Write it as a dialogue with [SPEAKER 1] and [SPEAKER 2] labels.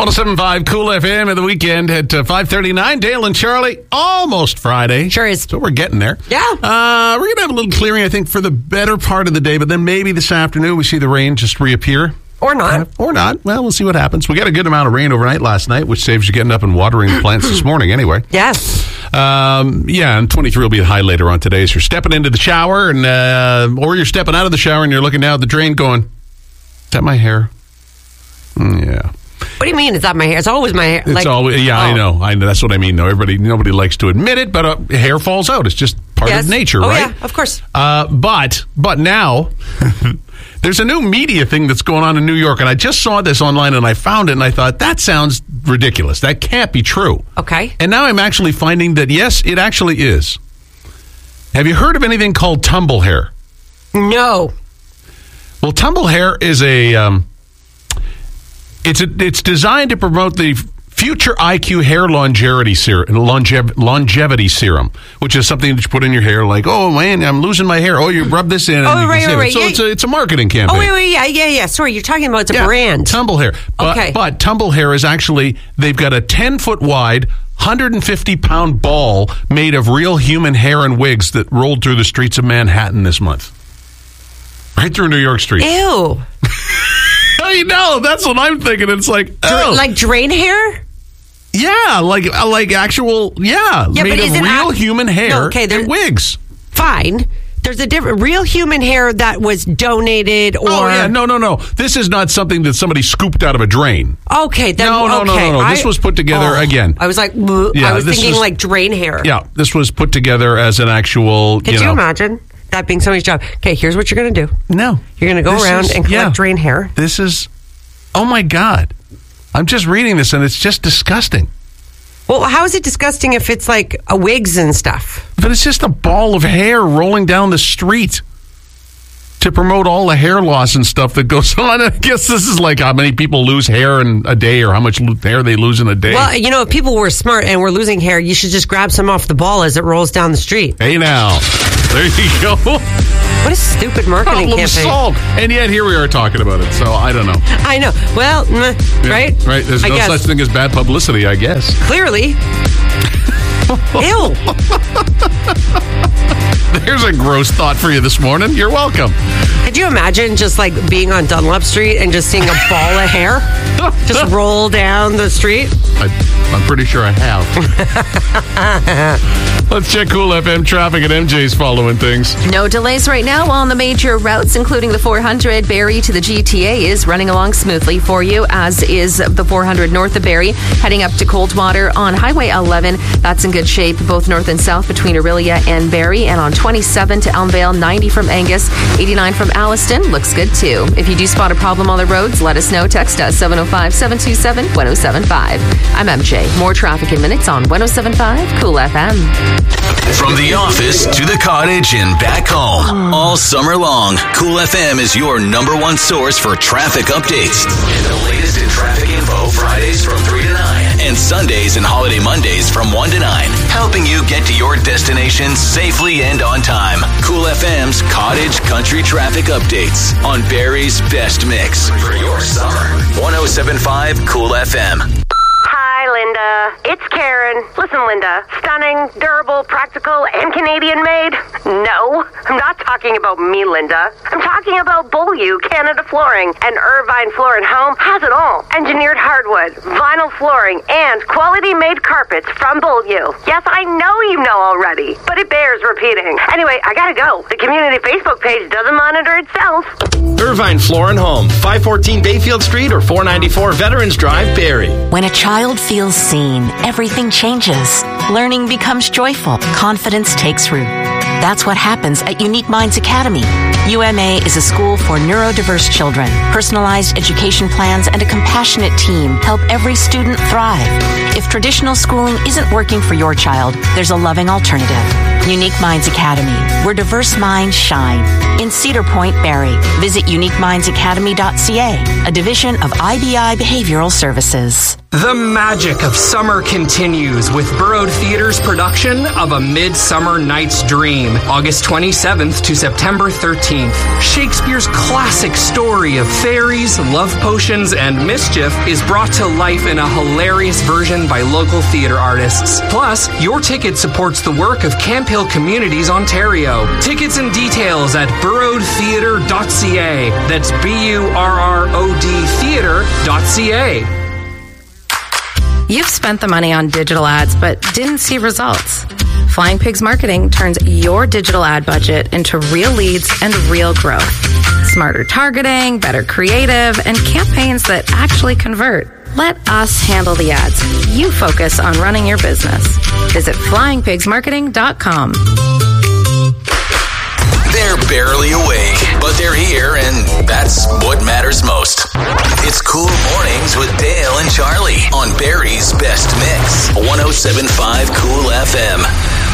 [SPEAKER 1] 107.5 Cool FM at the weekend at 5:39. Dale and Charlie, almost Friday.
[SPEAKER 2] Sure is.
[SPEAKER 1] So we're getting there.
[SPEAKER 2] Yeah.
[SPEAKER 1] We're going to have a little clearing, I think, for the better part of the day, but then maybe this afternoon we see the rain just reappear.
[SPEAKER 2] Or not.
[SPEAKER 1] Or not. Well, we'll see what happens. We got a good amount of rain overnight last night, which saves you getting up and watering the plants this morning anyway.
[SPEAKER 2] Yes.
[SPEAKER 1] And 23 will be the high later on today. So you're stepping into the shower, and or you're stepping out of the shower and you're looking down at the drain going, is that my hair? Yeah.
[SPEAKER 2] What do you mean? Is that my hair? It's always my hair.
[SPEAKER 1] It's always, yeah,
[SPEAKER 2] oh.
[SPEAKER 1] I know. That's what I mean. No, nobody likes to admit it, but hair falls out. It's just part of nature, right?
[SPEAKER 2] Yeah, of course.
[SPEAKER 1] But now there's a new media thing that's going on in New York, and I just saw this online, and I found it, and I thought, that sounds ridiculous. That can't be true.
[SPEAKER 2] Okay.
[SPEAKER 1] And now I'm actually finding that, yes, it actually is. Have you heard of anything called tumble hair?
[SPEAKER 2] No.
[SPEAKER 1] Well, tumble hair is it's designed to promote the Future IQ Hair Longevity Serum, which is something that you put in your hair like, oh, man, I'm losing my hair. Oh, you rub this in. And
[SPEAKER 2] right.
[SPEAKER 1] So it's a marketing campaign.
[SPEAKER 2] Oh, wait, yeah. Sorry, you're talking about it's a brand.
[SPEAKER 1] Tumble hair.
[SPEAKER 2] Okay.
[SPEAKER 1] But tumble hair is actually, they've got a 10-foot wide, 150-pound ball made of real human hair and wigs that rolled through the streets of Manhattan this month. Right through New York Street.
[SPEAKER 2] Ew.
[SPEAKER 1] I know. That's what I'm thinking. It's like, oh.
[SPEAKER 2] Like drain hair?
[SPEAKER 1] Yeah, like actual, made of real human hair and wigs.
[SPEAKER 2] Fine. There's a different real human hair that was donated or...
[SPEAKER 1] Oh, yeah, no. This is not something that somebody scooped out of a drain.
[SPEAKER 2] Okay, then...
[SPEAKER 1] No. This was put together, again.
[SPEAKER 2] I was like, I was thinking like drain hair.
[SPEAKER 1] Yeah, this was put together as an actual,
[SPEAKER 2] Could you imagine that being somebody's job? Okay, here's what you're going to do.
[SPEAKER 1] No.
[SPEAKER 2] You're going to go around and collect drain hair.
[SPEAKER 1] This is... Oh, my God. I'm just reading this, and it's just disgusting.
[SPEAKER 2] Well, how is it disgusting if it's like wigs and stuff?
[SPEAKER 1] But it's just a ball of hair rolling down the street to promote all the hair loss and stuff that goes on. I guess this is like how many people lose hair in a day or how much hair they lose in a day.
[SPEAKER 2] Well, if people were smart and were losing hair, you should just grab some off the ball as it rolls down the street.
[SPEAKER 1] Hey, now. There you go.
[SPEAKER 2] What a stupid marketing campaign.
[SPEAKER 1] Solved. And yet here we are talking about it, so I don't know.
[SPEAKER 2] I know. Well, right?
[SPEAKER 1] Right. There's no such thing as bad publicity, I guess.
[SPEAKER 2] Clearly. Ew.
[SPEAKER 1] There's a gross thought for you this morning. You're welcome.
[SPEAKER 2] Could you imagine just like being on Dunlop Street and just seeing a ball of hair just roll down the street?
[SPEAKER 1] I'm pretty sure I have. Let's check Cool FM traffic, and MJ's following things.
[SPEAKER 3] No delays right now on the major routes, including the 400 Barrie to the GTA is running along smoothly for you, as is the 400 north of Barrie, heading up to Coldwater on Highway 11. That's in good shape, both north and south between Aurelia and Barrie, and on 27 to Elmvale, 90 from Angus, 89 from Alliston. Looks good too. If you do spot a problem on the roads, let us know. Text us 705-727-1075. I'm MJ. More traffic in minutes on 107.5 Cool FM.
[SPEAKER 4] From the office to the cottage and back home, all summer long, Cool FM is your number one source for traffic updates. And the latest in traffic info Fridays from 3 to 9 and Sundays and holiday Mondays from 1 to 9, helping you get to your destination safely and on time. Cool FM's Cottage Country Traffic Updates on Barrie's best mix for your summer. 107.5 Cool FM.
[SPEAKER 5] Hi, Linda. It's Karen. Listen, Linda. Stunning, durable, practical, and Canadian made? No, I'm not talking about me, Linda. I'm talking about Beaulieu Canada Flooring. And Irvine Floor & Home has it all. Engineered hardwood, vinyl flooring, and quality-made carpets from Beaulieu. Yes, I know you know already, but it bears repeating. Anyway, I gotta go. The community Facebook page doesn't monitor itself.
[SPEAKER 6] Irvine Floor & Home, 514 Bayfield Street or 494 Veterans Drive, Barrie.
[SPEAKER 7] When a child feels seen, everything changes. Learning becomes joyful. Confidence takes root. That's what happens at Unique Minds Academy. UMA is a school for neurodiverse children. Personalized education plans and a compassionate team help every student thrive. If traditional schooling isn't working for your child, there's a loving alternative. Unique Minds Academy, where diverse minds shine. In Cedar Point, Barrie. Visit uniquemindsacademy.ca, a division of IBI Behavioral Services.
[SPEAKER 8] The magic of summer continues with Burrowed Theater's production of A Midsummer Night's Dream, August 27th to September 13th. Shakespeare's classic story of fairies, love potions, and mischief is brought to life in a hilarious version by local theater artists. Plus, your ticket supports the work of Camp Hill Communities Ontario. Tickets and details at burrowedtheatre.ca. That's BURROD theatre.ca.
[SPEAKER 9] You've spent the money on digital ads but didn't see results. Flying Pigs Marketing turns your digital ad budget into real leads and real growth. Smarter targeting, better creative, and campaigns that actually convert. Let us handle the ads. You focus on running your business. Visit flyingpigsmarketing.com.
[SPEAKER 4] They're barely awake, but they're here, and that's what matters most. It's Cool Mornings with Dale and Charlie on Barrie's Best Mix, 107.5 Cool FM.